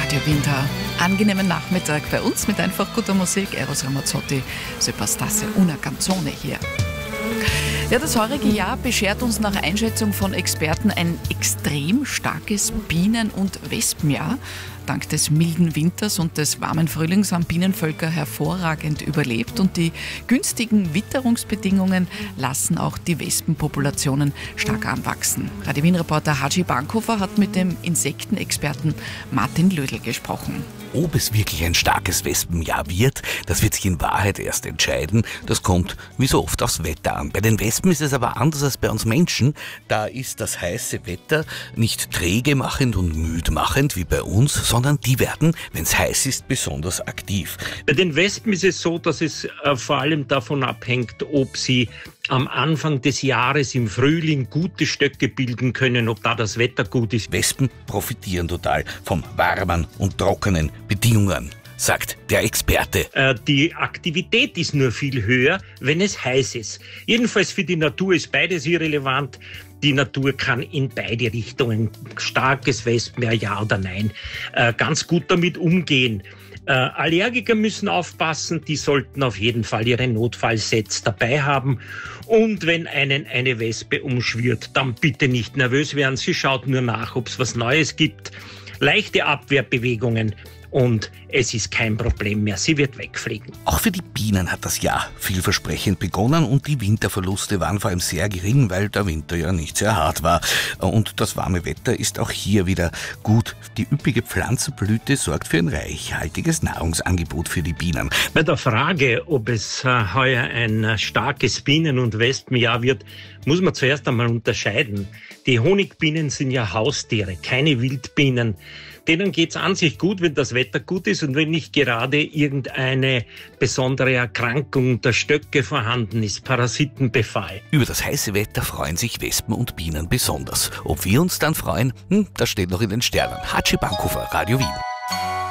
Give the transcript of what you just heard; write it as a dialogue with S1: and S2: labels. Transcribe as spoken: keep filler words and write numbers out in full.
S1: Radio Winter. Angenehmen Nachmittag bei uns mit einfach guter Musik. Eros Ramazzotti, Se bastasse una canzone hier. Ja, das heurige Jahr beschert uns nach Einschätzung von Experten ein extrem starkes Bienen- und Wespenjahr. Dank des milden Winters und des warmen Frühlings haben Bienenvölker hervorragend überlebt und die günstigen Witterungsbedingungen lassen auch die Wespenpopulationen stark anwachsen. Radio Wien-Reporter Haji Bankhofer hat mit dem Insektenexperten Martin Lödl gesprochen.
S2: Ob es wirklich ein starkes Wespenjahr wird, das wird sich in Wahrheit erst entscheiden. Das kommt wie so oft aufs Wetter an. Bei den Wespen ist es aber anders als bei uns Menschen. Da ist das heiße Wetter nicht träge machend und müd machend wie bei uns, sondern die werden, wenn es heiß ist, besonders aktiv.
S3: Bei den Wespen ist es so, dass es äh, vor allem davon abhängt, ob sie am Anfang des Jahres im Frühling gute Stöcke bilden können, ob da das Wetter gut ist.
S2: Wespen profitieren total von warmen und trockenen Bedingungen, sagt der Experte.
S3: Äh, die Aktivität ist nur viel höher, wenn es heiß ist. Jedenfalls für die Natur ist beides irrelevant. Die Natur kann in beide Richtungen, starkes Wespenjahr, ja oder nein, äh, ganz gut damit umgehen. Äh, Allergiker müssen aufpassen, die sollten auf jeden Fall ihre Notfallsets dabei haben. Und wenn einen eine Wespe umschwirrt, dann bitte nicht nervös werden. Sie schaut nur nach, ob es was Neues gibt. Leichte Abwehrbewegungen und es ist kein Problem mehr. Sie wird wegfliegen.
S2: Auch für die Bienen hat das Jahr vielversprechend begonnen und die Winterverluste waren vor allem sehr gering, weil der Winter ja nicht sehr hart war. Und das warme Wetter ist auch hier wieder gut. Die üppige Pflanzenblüte sorgt für ein reichhaltiges Nahrungsangebot für die Bienen.
S3: Bei der Frage, ob es äh, heuer ein äh, starkes Bienen- und Wespenjahr wird, muss man zuerst einmal unterscheiden. Die Honigbienen sind ja Haustiere, keine Wildbienen. Denen geht es an sich gut, wenn das Wetter gut ist und wenn nicht gerade irgendeine besondere Erkrankung der Stöcke vorhanden ist, Parasitenbefall.
S2: Über das heiße Wetter freuen sich Wespen und Bienen besonders. Ob wir uns dann freuen, hm, das steht noch in den Sternen. Haji Bankhofer, Radio Wien.